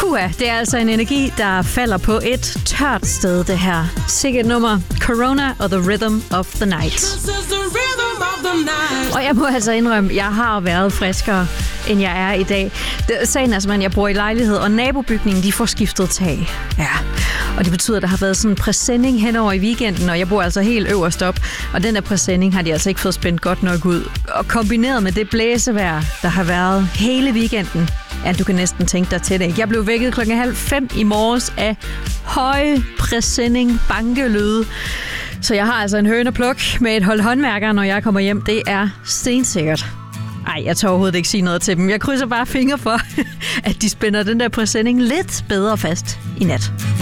Det er altså en energi, der falder på et tørt sted, det her. Sikkert nummer Corona og The Rhythm of the Night. Og jeg må altså indrømme, jeg har været friskere, end jeg er i dag. Sagen er simpelthen, jeg bor i lejlighed, og nabobygningen, de får skiftet tag. Ja. Og det betyder, at der har været sådan en præsending henover i weekenden, og jeg bor altså helt øverst op. Og den der præsending har de altså ikke fået spændt godt nok ud. Og kombineret med det blæsevejr, der har været hele weekenden, ja, du kan næsten tænke dig til det. Jeg blev vækket 4:30 i morges af høje præsending, bankelyde. Så jeg har altså en hønepluk med et hold håndværkere, når jeg kommer hjem. Det er stensikkert. Ej, jeg tør overhovedet ikke sige noget til dem. Jeg krydser bare fingre for, at de spænder den der præsending lidt bedre fast i nat.